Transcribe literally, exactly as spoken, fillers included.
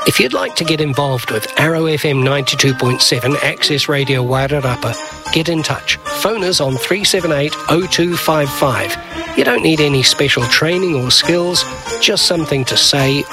If you'd like to get involved with Arrow F M ninety-two point seven Access Radio Wairarapa, get in touch. Phone us on three seven eight, oh two five five. You don't need any special training or skills, just something to say